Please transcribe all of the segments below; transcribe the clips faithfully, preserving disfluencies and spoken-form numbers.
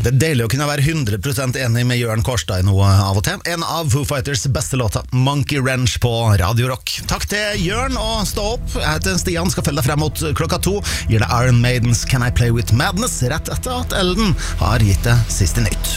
Det er deilig å kunne være hundre prosent enig med Jørn Kårstad i noe av og til. En av Foo Fighters beste låter, Monkey Wrench på Radio Rock. Takk til Jørn, og stå opp. Jeg heter Stian, skal følge deg frem mot klokka to. Gir deg Iron Maidens Can I Play With Madness, rett etter at Elden har gitt deg siste nytt.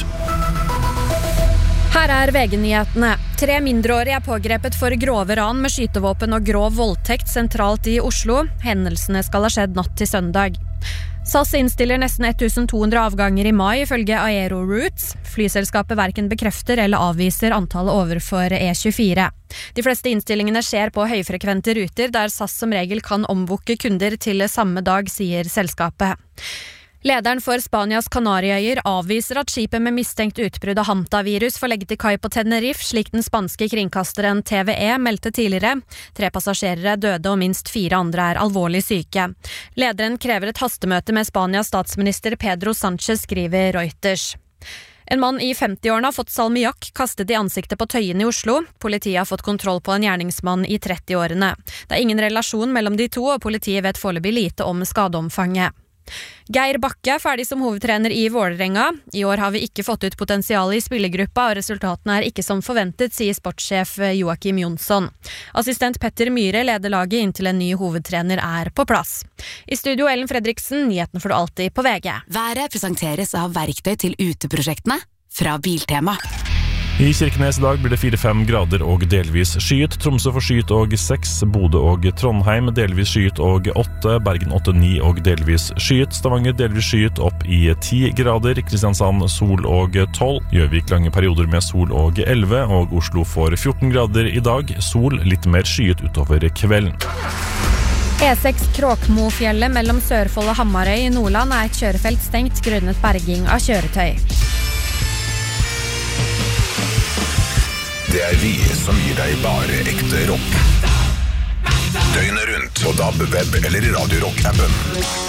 Her er V G-nyhetene. Tre mindreårige er pågrepet for grove ran med skytevåpen og grov voldtekt sentralt i Oslo. Hendelsene skal ha skjedd natt til søndag. S A S innstiller nesten to hundre avganger i mai, ifølge Aero Routes. Flyselskapet hverken bekrefter eller avviser antallet overfor E tjuefire. De fleste innstillingene skjer på høyfrekvente ruter, der S A S som regel kan ombukke kunder til samme dag, sier selskapet. Lederen for Spanias Kanariøyer avviser at skipet med mistenkt utbrudd av hantavirus får legge til kai på Tenerife, slik den spanske kringkasteren T V E meldte tidligere. Tre passasjerer er døde og minst fire andre er alvorlig syke. Lederen krever et hastemøte med Spanias statsminister Pedro Sánchez, skriver Reuters. En mann i femti-årene har fått salmiakk kastet i ansiktet på Tøyen i Oslo. Politiet har fått kontroll på en gjerningsmann i tretti-årene. Det er ingen relasjon mellom de to, og politiet vet foreløpig lite om skadeomfanget. Geir Bakke er ferdig som hovedtrener i Vålerenga. I år har vi ikke fått ut potensialet i spillergruppa, og resultatene er ikke som forventet, sier sportssjef Joakim Jonsson. Assistent Petter Myhre leder laget inntil en ny hovedtrener er på plass. I studio Ellen Fredriksen, nyheten får du alltid på V G. Været presenteres av verktøy til uteprosjektene fra Biltema. I Kirkenes i dag blir det fire til fem grader og delvis skyet. Tromsø får skyet og seks, Bodø og Trondheim delvis skyet og åtte, Bergen åtte til ni og delvis skyet, Stavanger delvis skyet opp i ti grader, Kristiansand sol og tolv, Gjøvik lange perioder med sol og elleve, og Oslo får fjorten grader i dag, sol litt mer skyet utover kvelden. E seks Kråkmofjellet mellom Sørfold og Hamarøy i Nordland er et kjørefelt stengt grunnet berging av kjøretøy. Det er vi som gir deg bare ekte rock. Døgnet rundt på D A B, web eller i Radio Rock-appen.